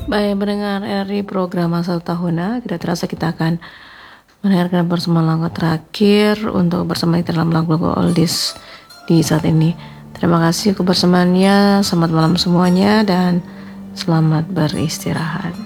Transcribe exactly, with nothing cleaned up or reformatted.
Baik pendengar R R I program Satu Tahuna, tidak terasa kita akan mendengarkan bersama lagu terakhir untuk bersama kita dalam lagu-lagu oldies di saat ini. Terima kasih kebersamaannya, selamat malam semuanya dan selamat beristirahat.